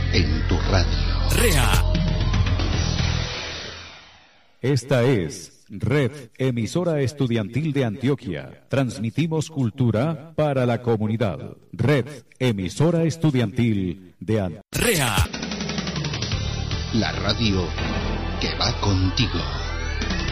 en tu radio. REA. Esta es Red Emisora Estudiantil de Antioquia. Transmitimos cultura para la comunidad. Red Emisora Estudiantil de Antioquia. REA. La radio que va contigo.